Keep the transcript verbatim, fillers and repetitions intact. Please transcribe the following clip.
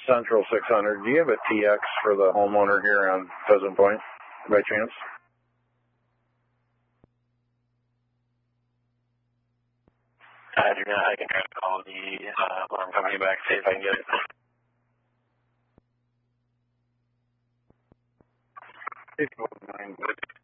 Central six hundred. Do you have a T X for the homeowner here on Pheasant Point, by chance? I do not. I can try to call the uh, alarm company back, see if I can get it. Eight, nine,